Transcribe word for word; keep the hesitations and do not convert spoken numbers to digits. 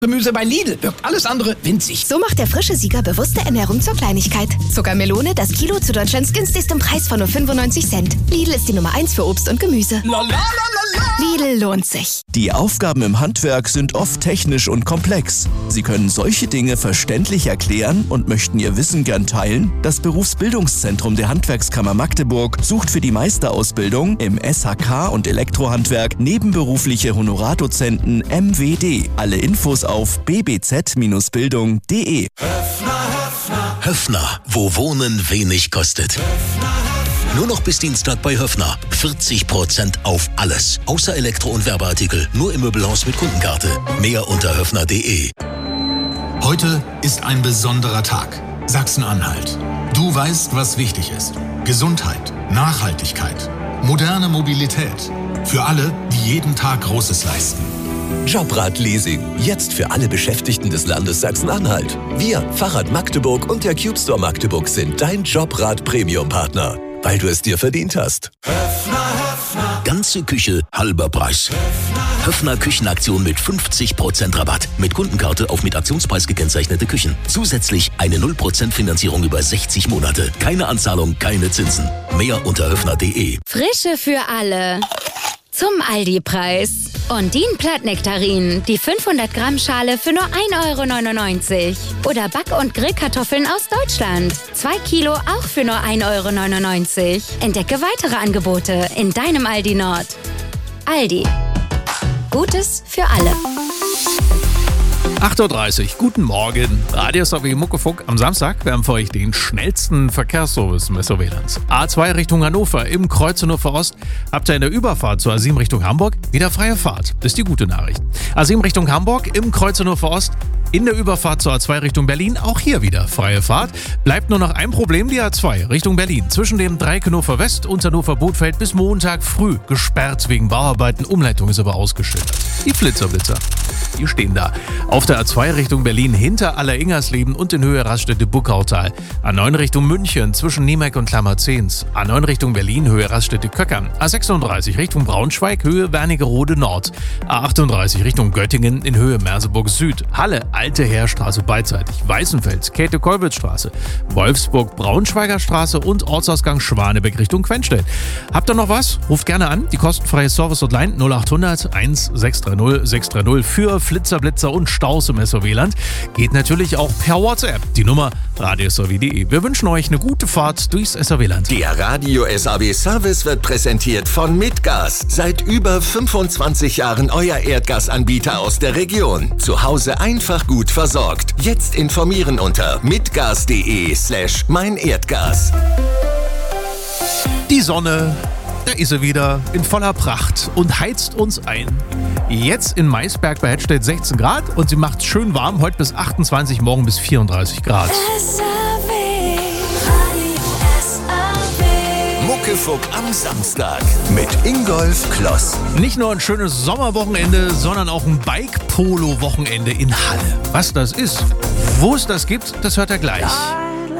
Gemüse bei Lidl wirkt alles andere winzig. So macht der frische Sieger bewusste Ernährung zur Kleinigkeit. Zuckermelone, das Kilo zu Deutschlands günstigstem Preis von nur fünfundneunzig Cent. Lidl ist die Nummer eins für Obst und Gemüse. La, la, la, la, la. Lidl lohnt sich. Die Aufgaben im Handwerk sind oft technisch und komplex. Sie können solche Dinge verständlich erklären und möchten Ihr Wissen gern teilen? Das Berufsbildungszentrum der Handwerkskammer Magdeburg sucht für die Meisterausbildung im S H K und Elektrohandwerk nebenberufliche Honorardozenten M W D. Alle Infos auf b b z Bindestrich bildung punkt d e. Höffner, wo Wohnen wenig kostet. Nur noch bis Dienstag bei Höffner. vierzig Prozent auf alles. Außer Elektro- und Werbeartikel. Nur im Möbelhaus mit Kundenkarte. Mehr unter höffner punkt d e. Heute ist ein besonderer Tag. Sachsen-Anhalt. Du weißt, was wichtig ist. Gesundheit, Nachhaltigkeit, moderne Mobilität. Für alle, die jeden Tag Großes leisten. Jobrad-Leasing. Jetzt für alle Beschäftigten des Landes Sachsen-Anhalt. Wir, Fahrrad Magdeburg und der Cube Store Magdeburg sind dein Jobrad-Premium-Partner. Weil du es dir verdient hast. Höffner, Höffner. Ganze Küche, halber Preis. Höffner, Höffner Küchenaktion mit fünfzig Prozent Rabatt. Mit Kundenkarte auf mit Aktionspreis gekennzeichnete Küchen. Zusätzlich eine null Prozent Finanzierung über sechzig Monate. Keine Anzahlung, keine Zinsen. Mehr unter höffner punkt d e. Frische für alle. Zum Aldi-Preis. Ondine Plattnektarinen, die fünfhundert Gramm Schale für nur ein Euro neunundneunzig. Oder Back- und Grillkartoffeln aus Deutschland. zwei Kilo auch für nur ein Euro neunundneunzig. Entdecke weitere Angebote in deinem Aldi Nord. Aldi. Gutes für alle. acht Uhr dreißig, guten Morgen. Radio Sowie Muckefunk am Samstag. Wir haben für euch den schnellsten Verkehrsservice Messerwählerns. A zwei Richtung Hannover im Kreuz Hannover Ost habt ihr in der Überfahrt zur A sieben Richtung Hamburg wieder freie Fahrt. Das ist die gute Nachricht. A sieben Richtung Hamburg im Kreuz Hannover Ost. In der Überfahrt zur A zwei Richtung Berlin auch hier wieder freie Fahrt. Bleibt nur noch ein Problem, die A zwei Richtung Berlin. Zwischen dem Dreieck Hannover West und Hannover-Bothfeld bis Montag früh gesperrt wegen Bauarbeiten. Umleitung ist aber ausgeschildert. Die Flitzerblitzer, die stehen da. Auf der A zwei Richtung Berlin hinter Aller-Ingersleben und in Höhe Raststätte Buckautal. A neun Richtung München zwischen Niemeck und Klammerzehns. A neun Richtung Berlin Höhe Raststätte Köckern. A sechsunddreißig Richtung Braunschweig Höhe Wernigerode Nord. A achtunddreißig Richtung Göttingen in Höhe Merseburg Süd. Halle Alte Heerstraße beidseitig. Weißenfels Käthe-Kollwitz-Straße. Wolfsburg Braunschweiger Straße und Ortsausgang Schwanebeck Richtung Quenstedt. Habt ihr noch was? Ruft gerne an. Die kostenfreie Service-Hotline null achthundert eins sechs drei null sechs drei null für Flitzer, Blitzer und Staus im S O W-Land. Geht natürlich auch per WhatsApp. Die Nummer radio s o w punkt d e. Wir wünschen euch eine gute Fahrt durchs S O W-Land. Der Radio S A W Service wird präsentiert von Mitgas. Seit über fünfundzwanzig Jahren euer Erdgasanbieter aus der Region. Zu Hause einfach gut versorgt. Jetzt informieren unter mitgas punkt d e slash mein Erdgas. Die Sonne, da ist sie wieder in voller Pracht und heizt uns ein. Jetzt in Maisberg bei Hedstedt sechzehn Grad und sie macht schön warm, heute bis achtundzwanzig, morgen bis vierunddreißig Grad. Muckefuck am Samstag mit Ingolf Kloss. Nicht nur ein schönes Sommerwochenende, sondern auch ein Bike-Polo-Wochenende in Halle. Was das ist, wo es das gibt, das hört er gleich.